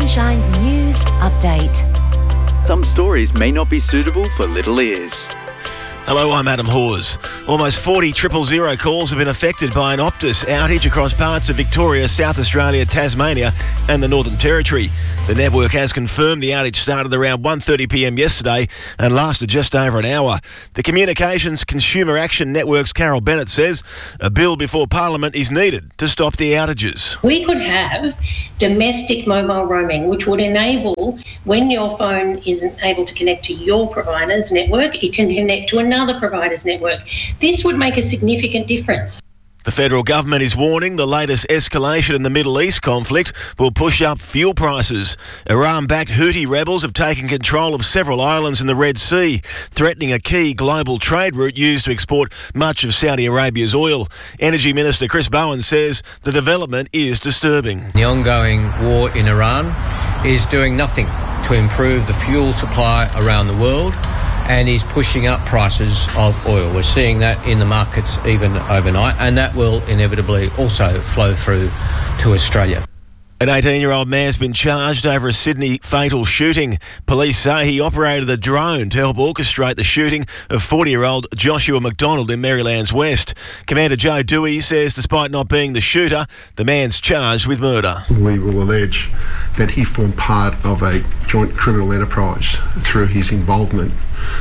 Sunshine News Update. Some stories may not be suitable for little ears. Hello, I'm Adam Hawes. Almost 40 000 calls have been affected by an Optus outage across parts of Victoria, South Australia, Tasmania and the Northern Territory. The network has confirmed the outage started around 1:30pm yesterday and lasted just over an hour. The Communications Consumer Action Network's Carol Bennett says a bill before Parliament is needed to stop the outages. We could have domestic mobile roaming, which would enable, when your phone isn't able to connect to your provider's network, it can connect to another provider's network. This would make a significant difference. The federal government is warning the latest escalation in the Middle East conflict will push up fuel prices. Iran-backed Houthi rebels have taken control of several islands in the Red Sea, threatening a key global trade route used to export much of Saudi Arabia's oil. Energy Minister Chris Bowen says the development is disturbing. The ongoing war in Iran is doing nothing to improve the fuel supply around the world, and is pushing up prices of oil. We're seeing that in the markets even overnight, and that will inevitably also flow through to Australia. An 18-year-old man's been charged over a Sydney fatal shooting. Police say he operated a drone to help orchestrate the shooting of 40-year-old Joshua McDonald in Maryland's West. Commander Joe Dewey says despite not being the shooter, the man's charged with murder. We will allege that he formed part of a joint criminal enterprise through his involvement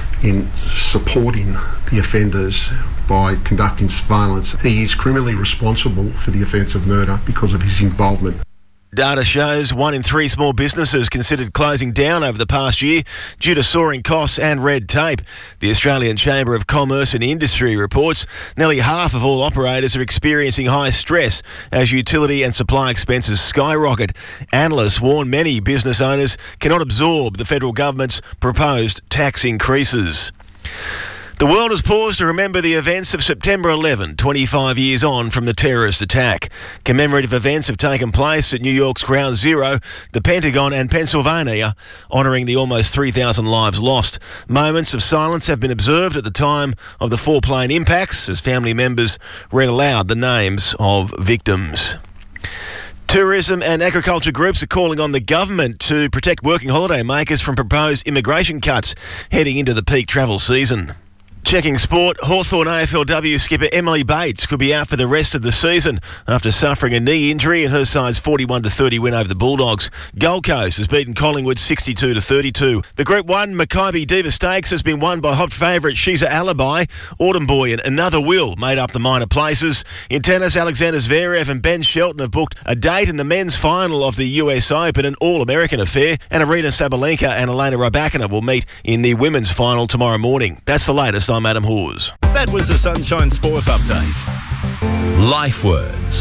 in supporting the offenders by conducting surveillance. He is criminally responsible for the offence of murder because of his involvement. Data shows 1 in 3 small businesses considered closing down over the past year due to soaring costs and red tape. The Australian Chamber of Commerce and Industry reports nearly half of all operators are experiencing high stress as utility and supply expenses skyrocket. Analysts warn many business owners cannot absorb the federal government's proposed tax increases. The world has paused to remember the events of September 11, 25 years on from the terrorist attack. Commemorative events have taken place at New York's Ground Zero, the Pentagon and Pennsylvania, honouring the almost 3,000 lives lost. Moments of silence have been observed at the time of the 4 plane impacts as family members read aloud the names of victims. Tourism and agriculture groups are calling on the government to protect working holiday makers from proposed immigration cuts heading into the peak travel season. Checking sport, Hawthorn AFLW skipper Emily Bates could be out for the rest of the season after suffering a knee injury in her side's 41-30 win over the Bulldogs. Gold Coast has beaten Collingwood 62-32. The Group 1 Makybe Diva Stakes has been won by hot favourite Shiza Alibi. Autumn Boy and Another Will made up the minor places. In tennis, Alexander Zverev and Ben Shelton have booked a date in the men's final of the US Open, an all-American affair, and Arina Sabalenka and Elena Rybakina will meet in the women's final tomorrow morning. That's the latest. I'm Adam Hawes. That was the Sunshine Sport Update. Life Words.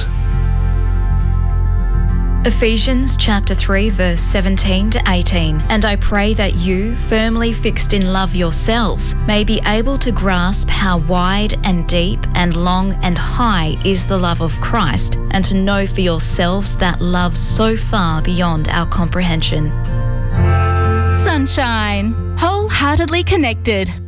Ephesians chapter 3 verse 17 to 18. And I pray that you, firmly fixed in love yourselves, may be able to grasp how wide and deep and long and high is the love of Christ, and to know for yourselves that love so far beyond our comprehension. Sunshine. Wholeheartedly connected.